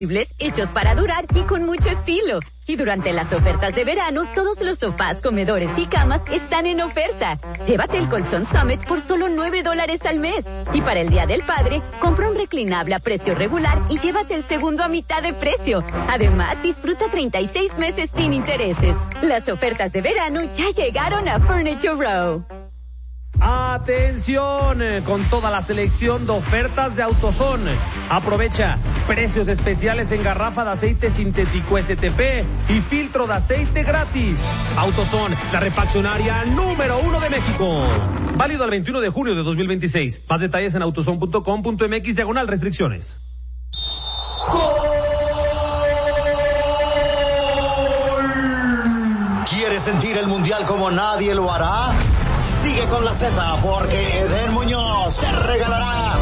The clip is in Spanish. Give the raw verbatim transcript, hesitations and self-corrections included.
hechos para durar y con mucho estilo. Y durante las ofertas de verano, todos los sofás, comedores y camas están en oferta. Llévate el colchón Summit por solo nueve dólares al mes. Y para el Día del Padre, compra un reclinable a precio regular y llévate el segundo a mitad de precio. Además, disfruta treinta y seis meses sin intereses. Las ofertas de verano ya llegaron a Furniture Row. Atención, con toda la selección de ofertas de AutoZone. Aprovecha precios especiales en garrafa de aceite sintético S T P y filtro de aceite gratis. AutoZone, la refaccionaria número uno de México. Válido al veintiuno de junio de dos mil veintiséis. Más detalles en autozone punto com punto m x diagonal restricciones. ¿Quieres sentir el mundial como nadie lo hará? Sigue con la Z, porque Eden Muñoz te regalará